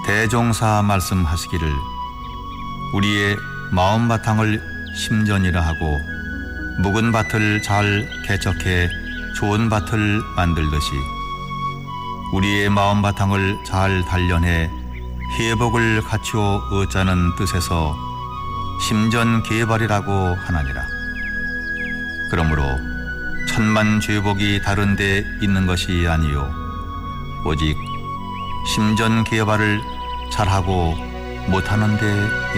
대종사 말씀하시기를 우리의 마음 바탕을 심전이라 하고 묵은 밭을 잘 개척해 좋은 밭을 만들듯이 우리의 마음 바탕을 잘 단련해 회복을 갖추어 얻자는 뜻에서 심전개발이라고 하나니라. 그러므로 천만 죄복이 다른 데 있는 것이 아니요 오직 심전개발을 잘하고 못하는 데